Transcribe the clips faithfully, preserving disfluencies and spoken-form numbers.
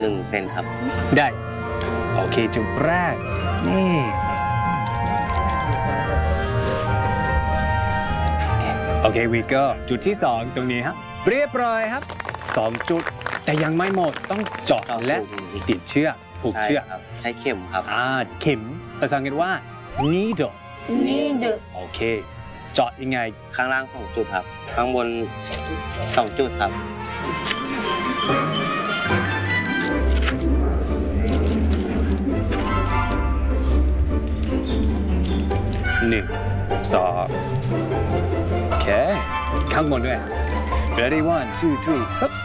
หนึ่งเซนครับได้โอเคจุดแรกนี่โอเควีก็จุดที่สองตรงนี้ครับเรียบร้อยครับสองจุดแต่ยังไม่หมดต้องเจาะและติดเชือกผูกเชือกครับใช้เข็มครับอ่าเข็มภาษาอังกฤษว่า needle needle โอเคเจาะยังไงข้างล่างสองจุดครับข้างบนสองจุดครับหนึ่งสองโอเคข้างบนด้วย ready one two three ฮึบ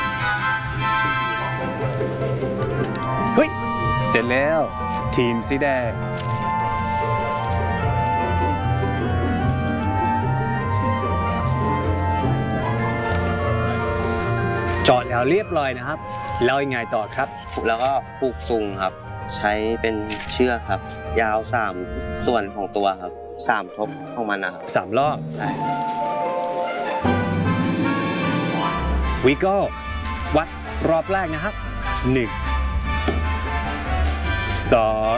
เฮ้ยเสร็จแล้วทีมสีแดงเจาะแล้วเรียบร้อยนะครับแล้วยังไงต่อครับแล้วก็ผูกซุงครับใช้เป็นเชือกครับยาวสามส่วนของตัวครับสามทบของมันนะครับสามรอบใช่วิโก้วัดรอบแรกนะครับหนึ่งสอง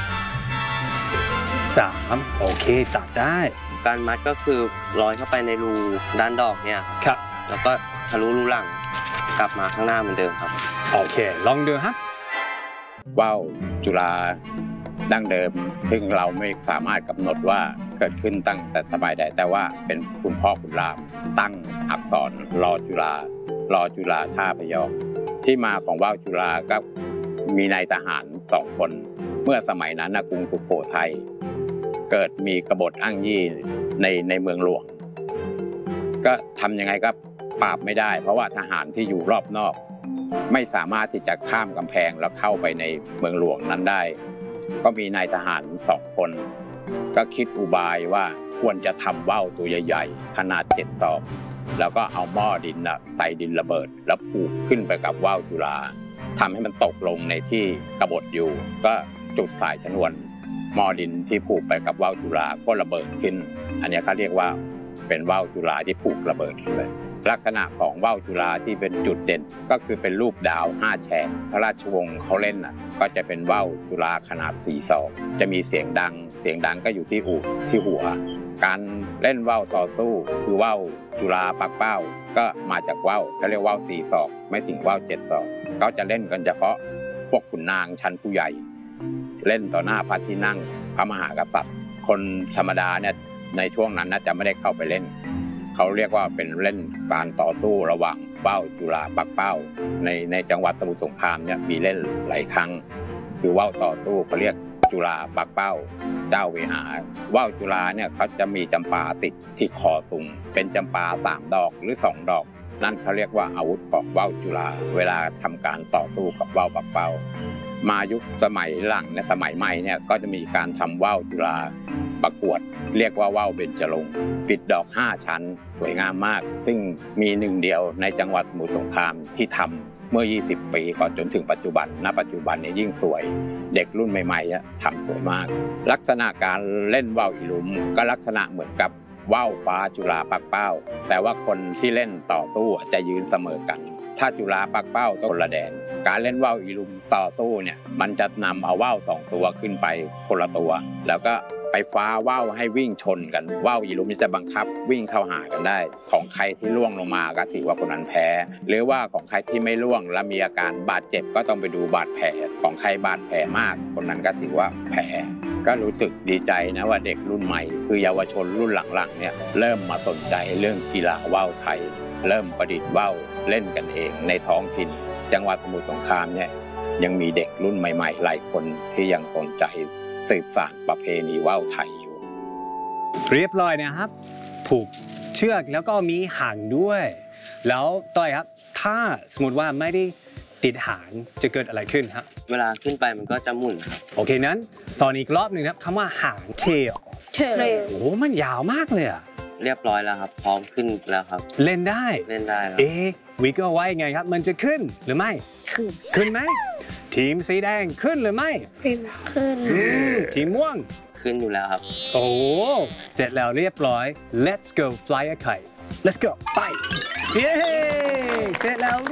สามโอเคตัดได้การมัดก็คือร้อยเข้าไปในรูด้านดอกเนี่ยครับแล้วก็ทะลุรูหลังกลับมาข้างหน้าเหมือนเดิมครับโอเคลองดูฮะว่าวจุฬาดั้งเดิมซึ่งเราไม่สามารถกำหนดว่าเกิดขึ้นตั้งแต่สมัยใดแต่ว่าเป็นคุณพ่อคุณรามตั้งอักษรรอจุฬารอจุฬาท่าพยอมที่มาของว่าวจุฬาก็มีนายทหารสองคนเมื่อสมัยนั้นกรุงสุโขทัยเกิดมีกบฏอ้างยี่ในในเมืองหลวงก็ทำยังไงก็ปราบไม่ได้เพราะว่าทหารที่อยู่รอบนอกไม่สามารถที่จะข้ามกำแพงแล้วเข้าไปในเมืองหลวงนั้นได้ก็มีนายทหารสองคนก็คิดอุบายว่าควรจะทำว่าวตัวใหญ่ๆขนาดเจ็ดศอกแล้วก็เอาหม้อดินใส่ดินระเบิดแล้วผูกขึ้นไปกับว่าวจุฬาทำให้มันตกลงในที่กบฏอยู่ก็จุดสายชนวนหม้อดินที่ผูกไปกับว่าวจุฬาก็ระเบิดขึ้นอันนี้เขาเรียกว่าเป็นว่าวจุฬาที่ผูกระเบิดเลยลักษณะของว่าวจุฬาที่เป็นจุดเด่นก็คือเป็นรูปดาวห้าแฉกพระราชวงศ์เขาเล่นน่ะก็จะเป็นว่าวจุฬาขนาดสี่ศอกจะมีเสียงดังเสียงดังก็อยู่ที่อู่ที่หัวการเล่นว่าวต่อสู้คือว่าวจุฬาปักเป้าก็มาจากว่าวเขาเรียกว่าวสี่ศอกไม่ถึงว่าวเจ็ดศอกเขาจะเล่นกันเฉพาะพวกขุนนางชั้นผู้ใหญ่เล่นต่อหน้าพระที่นั่งพระมหากษัตริย์คนธรรมดาเนี่ยในช่วงนั้นน่าจะไม่ได้เข้าไปเล่นเขาเรียกว่าเป็นเล่นการต่อสู้ระหว่างเป้าจุฬาปักเป้าในในจังหวัดสมุทรสงครามเนี่ยมีเล่นหลายครั้งคือว่าวต่อสู้เขาเรียกจุฬาปักเป้าเจ้าเวหาว่าวจุฬาเนี่ยเขาจะมีจำปาติดที่คอซุงเป็นจำปาสามดอกหรือสองดอกนั่นเขาเรียกว่าอาวุธของว่าวจุฬาเวลาทำการต่อสู้กับว่าวปักเป้ามายุคสมัยหลังในสมัยใหม่เนี่ยก็จะมีการทำว่าวจุฬาประกวดเรียกว่าว่าวเบญจรงค์ปิดดอกห้าชั้นสวยงามมากซึ่งมีหนึ่งเดียวในจังหวัดสมุทรสงครามที่ทำเมื่อยี่สิบปีก่อนจนถึงปัจจุบันณปัจจุบันเนี่ยยิ่งสวยเด็กรุ่นใหม่ๆทำสวยมากลักษณะการเล่นว่าวอีลุมก็ลักษณะเหมือนกับว่าวฟ้าจุฬาปักเป้าแต่ว่าคนที่เล่นต่อสู้จะยืนเสมอกันถ้าจุฬาปักเป้าต้องคนละแดนการเล่นว่าวอีลุมต่อสู้เนี่ยมันจะนำเอาว่าวสองตัวขึ้นไปคนละตัวแล้วก็ไปฟ้าว่าวให้วิ่งชนกันว่าวอีลุมจะบังคับวิ่งเข้าหากันได้ของใครที่ล่วงลงมาก็ถือว่าคนนั้นแพ้หรือว่าของใครที่ไม่ล่วงและมีอาการบาดเจ็บก็ต้องไปดูบาดแผลของใครบาดแผลมากคนนั้นก็ถือว่าแพ้ก็รู้สึกดีใจนะว่าเด็กรุ่นใหม่คือเยาวชนรุ่นหลังๆเนี่ยเริ่มมาสนใจเรื่องกีฬาว่าวไทยเริ่มประดิษฐ์ว่าวเล่นกันเองในท้องถิ่นจังหวัดสมุทรสงครามเนี่ยยังมีเด็กรุ่นใหม่ๆหลายคนที่ยังสนใจสืบสานประเพณีว่าวไทยอยู่เรียบร้อยนะครับผูกเชือกแล้วก็มีหางด้วยแล้วต่อยครับถ้าสมมติว่าไม่ได้ติดหางจะเกิดอะไรขึ้นครับเวลาขึ้นไปมันก็จะหมุนครับโอเคนั้นสอนอีกรอบหนึ่งครับคำว่าหาง tail tail โอ้มันยาวมากเลยอะเรียบร้อยแล้วครับพร้อมขึ้นแล้วครับเล่นได้เล่นได้ครับเอ๊ะวิกเกอร์ไว้ไงครับมันจะขึ้นหรือไม่ขึ้นขึ้นไหมทีมสีแดงขึ้นหรือไม่ขึ้นทีมม่วงขึ้นอยู่แล้วครับโอ้เสร็จแล้วเรียบร้อย let's go fly a kite let's go ไปเย้เสร็จแล้วเรียบ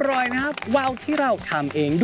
ร้อยนะครับว่าวที่เราทำเอง